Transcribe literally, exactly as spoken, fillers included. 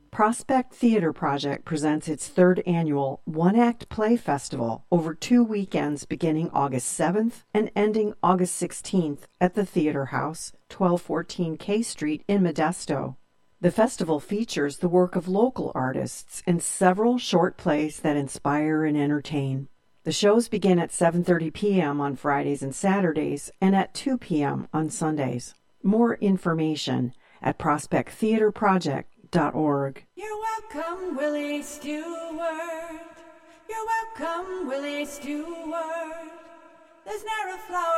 Prospect Theater Project presents its third annual One-Act Play Festival over two weekends beginning August seventh and ending August sixteenth at the Theater House, twelve fourteen K Street in Modesto. The festival features the work of local artists and several short plays that inspire and entertain. The shows begin at seven thirty p.m. on Fridays and Saturdays and at two p.m. on Sundays. More information at prospect theater project dot org. You're welcome, Willie Stewart. You're welcome, Willie Stewart. There's ne'er a flower